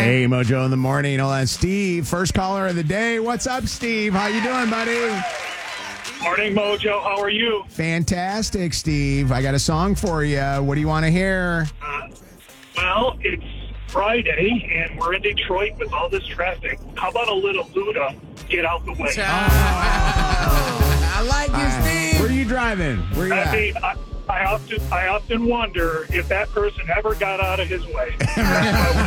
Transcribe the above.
Hey, Mojo in the morning. Hold on, Steve, first caller of the day. What's up, Steve? How you doing, buddy? Morning, Mojo. How are you? Fantastic, Steve. I got a song for you. What do you want to hear? Well, it's Friday, and we're in Detroit with all this traffic. How about a little Luda? Get out the way. I like you, Steve. Where are you driving? Where you I at? mean, I often wonder if that person ever got out of his way.